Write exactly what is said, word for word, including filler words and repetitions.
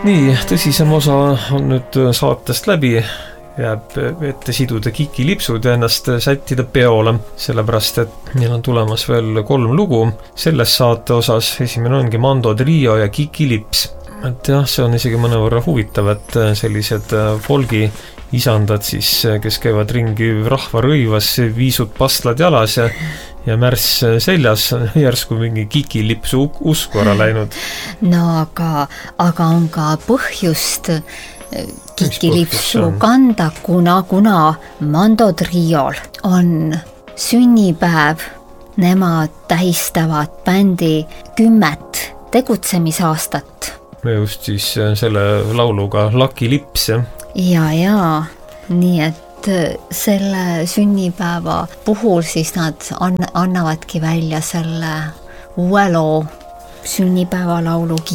Nii, tõsisem osa on nüüd saatest läbi, jääb ette siduda Kiki lipsud ja ennast sättida peole, sellepärast et meil on tulemas veel kolm lugu selles saate osas. Esimene ongi Mando Trio ja Kiki lips. Et jah, see on isegi mõnevõrra huvitav, et sellised folgi isandad siis, kes käivad ringi rahva rõivas, viisud pastlad jalas ja, ja märss seljas, järsku mingi Kiki lipsu usku ära läinud. No aga, aga on ka põhjust Kiki lipsu kanda, kuna, kuna Mando Triol on sünnipäev. Nemad tähistavad bändi kümmet tegutsemisaastat. Me just siis selle lauluga Lucky Lips, jah? Ja, ja, nii et selle sünnipäeva puhul siis nad annavadki välja selle uue loo sünnipäeva laulu